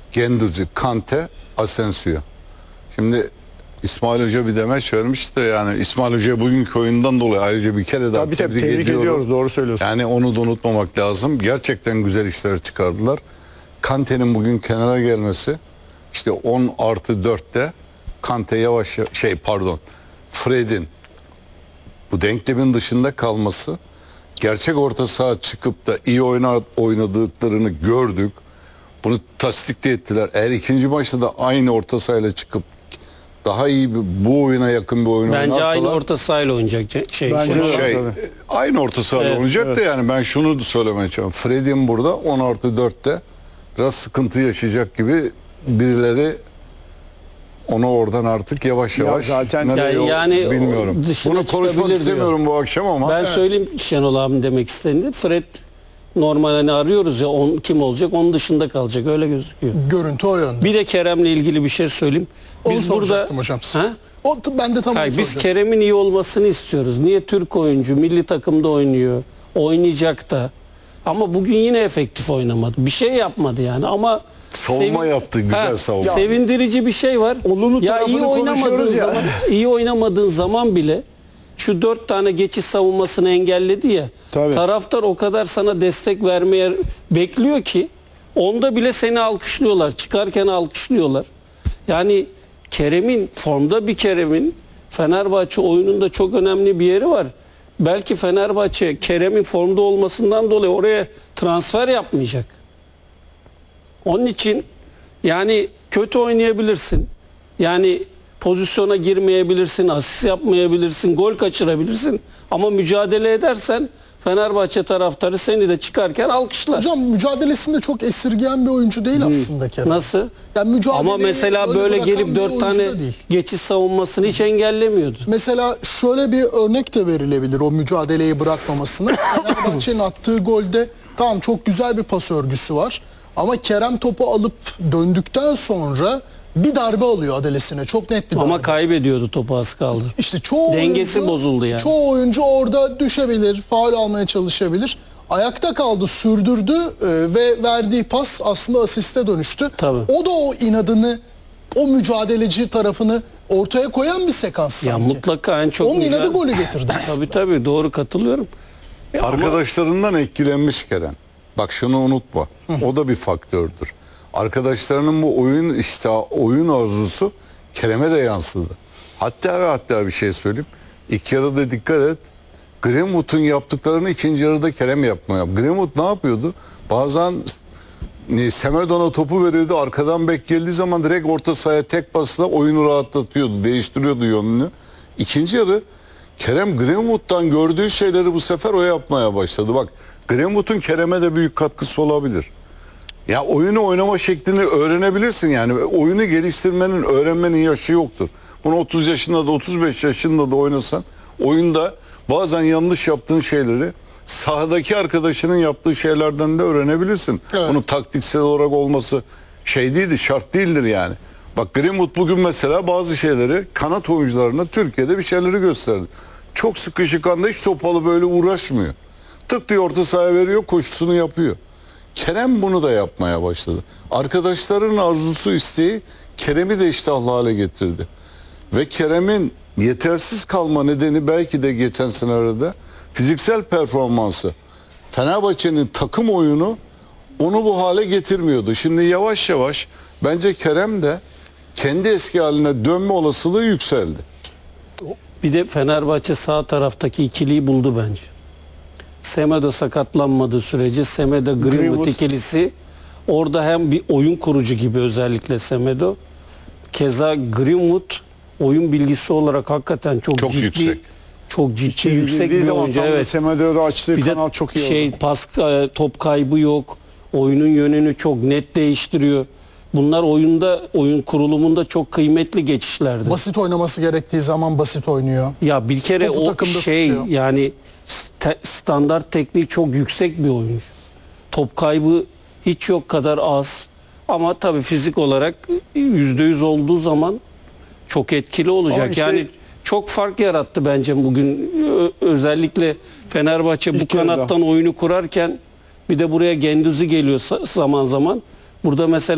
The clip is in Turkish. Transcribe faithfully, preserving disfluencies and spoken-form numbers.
Guendouzi, Kante, Asensio. Şimdi İsmail Hoca bir demeç vermiş de yani İsmail Hoca bugünkü oyundan dolayı ayrıca bir kere daha Tabii, tebrik, tebrik ediyorum. ediyoruz, doğru söylüyorsun. Yani onu da unutmamak lazım. Gerçekten güzel işler çıkardılar. Kante'nin bugün kenara gelmesi, işte on artı dörtte Kante yavaş şey pardon Fred'in bu denklemin dışında kalması, gerçek orta saha çıkıp da iyi oynar, oynadıklarını gördük. Bunu tasdik de ettiler. Eğer ikinci maçta da aynı orta sahayla çıkıp daha iyi bir, bu oyuna yakın bir oyun Bence oynarsalar, aynı orta sahayla oynayacak şey. Bence şey. de. şey, Tabii. aynı orta sahayla Evet, oynayacak evet. da yani ben şunu da söylemeye çalışıyorum. Fred'in burada on artı dörtte biraz sıkıntı yaşayacak gibi, birileri onu oradan artık yavaş Ya yavaş zaten- nereye Yani- yol- yani bilmiyorum. dışına Bunu konuşmak çıkabilir istemiyorum diyor. bu akşam ama Ben evet. söyleyeyim Şenol abim demek istediğini. Fred normal hani arıyoruz ya on, kim olacak, onun dışında kalacak, öyle gözüküyor. Görüntü o yönde. Bir de Kerem'le ilgili bir şey söyleyeyim. Onu Biz burada soracaktım hocam size. Ha? O, ben de tam Hayır, onu biz soracaktım. Kerem'in iyi olmasını istiyoruz. Niye? Türk oyuncu milli takımda oynuyor. Oynayacak da. Ama bugün yine efektif oynamadı. Bir şey yapmadı yani ama Savunma yaptı, güzel savunma. Sevindirici bir şey var. Olumlu Ya tarafını iyi oynamadığın konuşuyoruz ya. zaman, iyi oynamadığın zaman bile şu dört tane geçiş savunmasını engelledi ya. Tabii. Taraftar o kadar sana destek vermeye bekliyor ki onda bile seni alkışlıyorlar. Çıkarken alkışlıyorlar. Yani Kerem'in, formda bir Kerem'in Fenerbahçe oyununda çok önemli bir yeri var. Belki Fenerbahçe Kerem'in formda olmasından dolayı oraya transfer yapmayacak. Onun için yani kötü oynayabilirsin. Yani pozisyona girmeyebilirsin, asist yapmayabilirsin, gol kaçırabilirsin. Ama mücadele edersen Fenerbahçe taraftarı seni de çıkarken alkışlar. Hocam mücadelesinde çok esirgeyen bir oyuncu değil aslında Kerem. Nasıl? Yani mücadeleyi Ama mesela öyle böyle bırakan gelip bir dört oyuncu tane da değil. geçiş savunmasını hiç engellemiyordu. Mesela şöyle bir örnek de verilebilir o mücadeleyi bırakmamasına. Fenerbahçe'nin attığı golde tamam çok güzel bir pas örgüsü var. Ama Kerem topu alıp döndükten sonra bir darbe alıyor adalesine. Çok net bir darbe. Ama kaybediyordu, topu az kaldı. İşte çoğu Dengesi oyuncu, bozuldu yani. Çoğu oyuncu orada düşebilir, faul almaya çalışabilir. Ayakta kaldı, sürdürdü e, ve verdiği pas aslında asiste dönüştü. Tabii. O da o inadını, o mücadeleci tarafını ortaya koyan bir sekans Ya sanki. mutlaka en çok Onun inadı mücadele- golü getirdi aslında. Tabii tabii, doğru, katılıyorum. Ya ama- Arkadaşlarından etkilenmiş Kerem. Bak şunu unutma. O da bir faktördür. Arkadaşlarının bu oyun işte oyun arzusu Kerem'e de yansıdı. Hatta ve hatta bir şey söyleyeyim. İlk yarıda dikkat et. Greenwood'un yaptıklarını ikinci yarıda Kerem yapmaya. Greenwood ne yapıyordu? Bazen Semedo'na topu veriyordu. Arkadan bek geldiği zaman direkt orta sahaya tek pasla oyunu rahatlatıyordu. Değiştiriyordu yönünü. İkinci yarı Kerem Greenwood'dan gördüğü şeyleri bu sefer o yapmaya başladı. Bak Greenwood'un Kerem'e de büyük katkısı olabilir. Ya oyunu oynama şeklini öğrenebilirsin yani. Oyunu geliştirmenin, öğrenmenin yaşı yoktur. Bunu otuz yaşında da otuz beş yaşında da oynasan oyunda bazen yanlış yaptığın şeyleri sahadaki arkadaşının yaptığı şeylerden de öğrenebilirsin. Evet. Bunun taktiksel olarak olması şey değildir, şart değildir yani. Bak Greenwood bugün mesela bazı şeyleri kanat oyuncularına Türkiye'de bir şeyleri gösterdi. Çok sıkışık anda hiç top alıp böyle uğraşmıyor. Tık diye orta sahaya veriyor, koşusunu yapıyor. Kerem bunu da yapmaya başladı. Arkadaşların arzusu, isteği Kerem'i de iştahlı hale getirdi. Ve Kerem'in yetersiz kalma nedeni belki de geçen senelerde fiziksel performansı. Fenerbahçe'nin takım oyunu onu bu hale getirmiyordu. Şimdi yavaş yavaş bence Kerem de kendi eski haline dönme olasılığı yükseldi. Bir de Fenerbahçe sağ taraftaki ikiliyi buldu bence. Semedo sakatlanmadığı sürece Semedo Greenwood Greenwood. ikilisi orada hem bir oyun kurucu gibi, özellikle Semedo. Keza Greenwood oyun bilgisi olarak hakikaten çok, Çok ciddi, yüksek. çok ciddi İçeri yüksek girdiği bir zaman oyuncu. tam da Evet. Semedo'da açtığı Bir de kanal çok iyi şey oldu. pas, top kaybı yok. Oyunun yönünü çok net değiştiriyor. Bunlar oyunda, oyun kurulumunda çok kıymetli geçişlerdi. Basit oynaması gerektiği zaman basit oynuyor. Ya bir kere Topu o takımda şey tutuyor. yani st- standart tekniği çok yüksek bir oyuncu. Top kaybı hiç yok kadar az. Ama tabii fizik olarak yüzde yüz olduğu zaman çok etkili olacak. Ama işte- yani çok fark yarattı bence bugün. Ö- özellikle Fenerbahçe bu İlk yarıda. kanattan oyunu kurarken bir de buraya Guendouzi geliyor sa- zaman zaman. Burada mesela